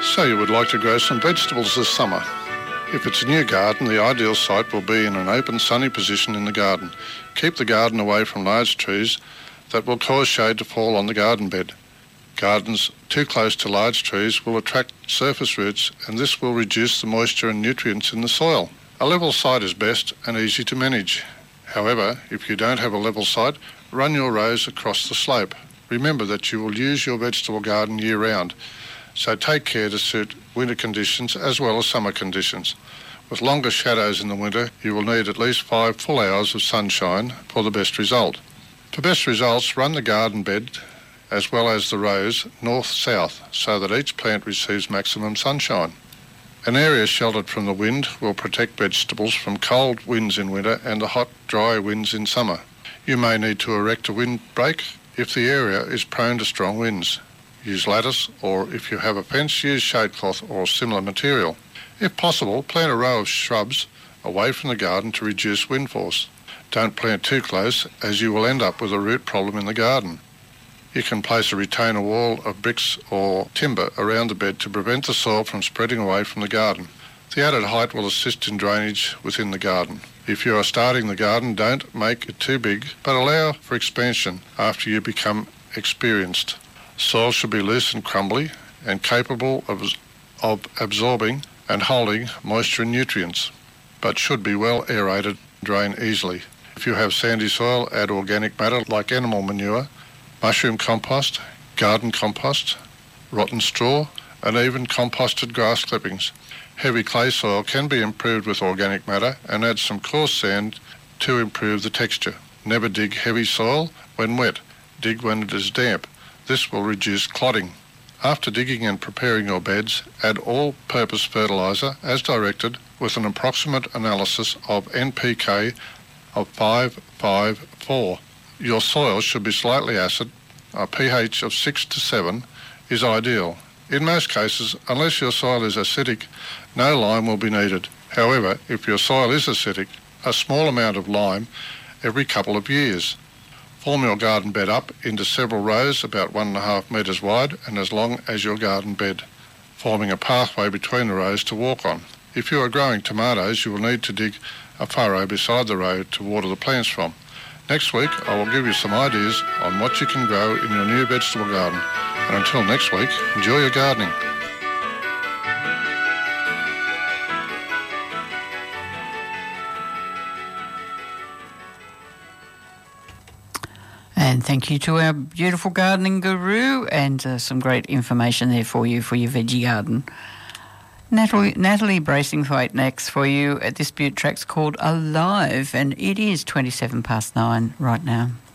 So you would like to grow some vegetables this summer. If it's a new garden, the ideal site will be in an open, sunny position in the garden. Keep the garden away from large trees that will cause shade to fall on the garden bed. Gardens too close to large trees will attract surface roots, and this will reduce the moisture and nutrients in the soil. A level site is best and easy to manage. However, if you don't have a level site, run your rows across the slope. Remember that you will use your vegetable garden year-round, so take care to suit winter conditions as well as summer conditions. With longer shadows in the winter, you will need at least 5 full hours of sunshine for the best result. For best results, run the garden bed as well as the rows north-south so that each plant receives maximum sunshine. An area sheltered from the wind will protect vegetables from cold winds in winter and the hot, dry winds in summer. You may need to erect a windbreak if the area is prone to strong winds. Use lattice, or if you have a fence, use shade cloth or similar material. If possible, plant a row of shrubs away from the garden to reduce wind force. Don't plant too close, as you will end up with a root problem in the garden. You can place a retainer wall of bricks or timber around the bed to prevent the soil from spreading away from the garden. The added height will assist in drainage within the garden. If you are starting the garden, don't make it too big, but allow for expansion after you become experienced. Soil should be loose and crumbly and capable of absorbing and holding moisture and nutrients, but should be well aerated and drain easily. If you have sandy soil, add organic matter like animal manure, mushroom compost, garden compost, rotten straw, and even composted grass clippings. Heavy clay soil can be improved with organic matter, and add some coarse sand to improve the texture. Never dig heavy soil when wet. Dig when it is damp. This will reduce clodding. After digging and preparing your beds, add all-purpose fertiliser as directed with an approximate analysis of NPK of 554. Your soil should be slightly acid. A pH of 6 to 7 is ideal. In most cases, unless your soil is acidic, no lime will be needed. However, if your soil is acidic, a small amount of lime every couple of years. Form your garden bed up into several rows about 1.5 metres wide and as long as your garden bed, forming a pathway between the rows to walk on. If you are growing tomatoes, you will need to dig a furrow beside the row to water the plants from. Next week, I will give you some ideas on what you can grow in your new vegetable garden. And until next week, enjoy your gardening. And thank you to our beautiful gardening guru, and some great information there for your veggie garden. Natalie Bracingthwaite next for you. This Butte track's called Alive, and it is 9:27 right now.